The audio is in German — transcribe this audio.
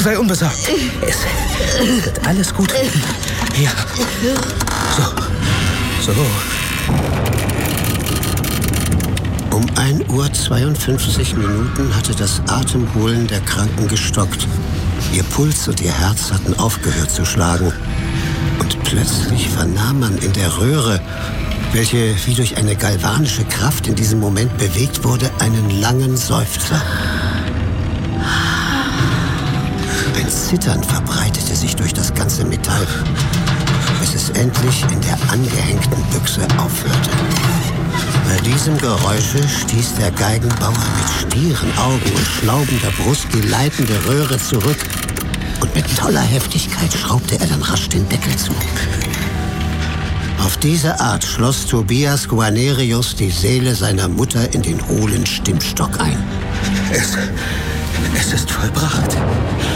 sei unbesorgt. Es wird alles gut werden. Ja. So. Um 1:52 Uhr hatte das Atemholen der Kranken gestockt. Ihr Puls und ihr Herz hatten aufgehört zu schlagen. Und plötzlich vernahm man in der Röhre, welche wie durch eine galvanische Kraft in diesem Moment bewegt wurde, einen langen Seufzer. Ein Zittern verbreitete sich durch das ganze Metall, bis es endlich in der angehängten Büchse aufhörte. Bei diesem Geräusche stieß der Geigenbauer mit stieren Augen und schnaubender Brust die leitende Röhre zurück und mit toller Heftigkeit schraubte er dann rasch den Deckel zu. Auf diese Art schloss Tobias Guarnerius die Seele seiner Mutter in den hohlen Stimmstock ein. Es ist vollbracht.